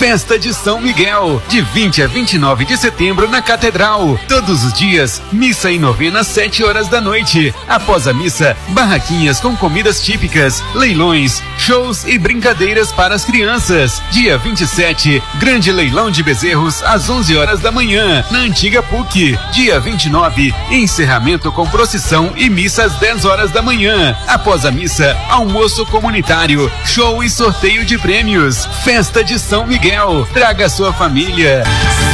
Festa de São Miguel, de 20 a 29 de setembro na Catedral. Todos os dias, missa e novena às 7 horas da noite. Após a missa, barraquinhas com comidas típicas, leilões, shows e brincadeiras para as crianças. Dia 27, grande leilão de bezerros às 11 horas da manhã, na antiga PUC. Dia 29, encerramento com procissão e missa às 10 horas da manhã. Após a missa, almoço comunitário, show e sorteio de prêmios. Festa de São Miguel. Traga sua família.